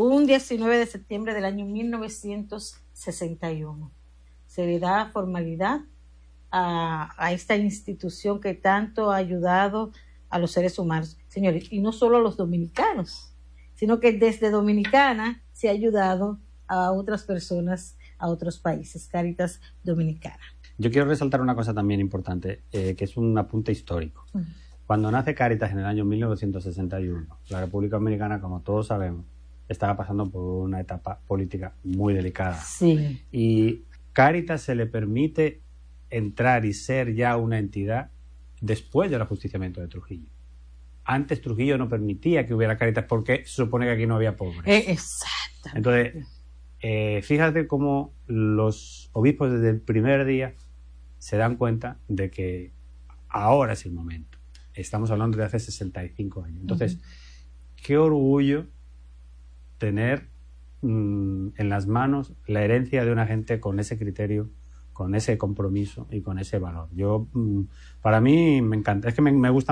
un 19 de septiembre del año 1961. Se le da formalidad a esta institución que tanto ha ayudado a los seres humanos, señores, y no solo a los dominicanos, sino que desde Dominicana se ha ayudado a otras personas, a otros países. Cáritas Dominicana. Yo quiero resaltar una cosa también importante, que es un apunte histórico. Cuando nace Cáritas en el año 1961, la República Dominicana, como todos sabemos, estaba pasando por una etapa política muy delicada. Sí. Y Cáritas se le permite entrar y ser ya una entidad después del ajusticiamiento de Trujillo. Antes Trujillo no permitía que hubiera Cáritas porque se supone que aquí no había pobres. Exacto. Entonces, fíjate cómo los obispos desde el primer día se dan cuenta de que ahora es el momento. Estamos hablando de hace 65 años. Entonces, qué orgullo tener en las manos la herencia de una gente con ese criterio, con ese compromiso y con ese valor. Para mí me encanta, es que me gusta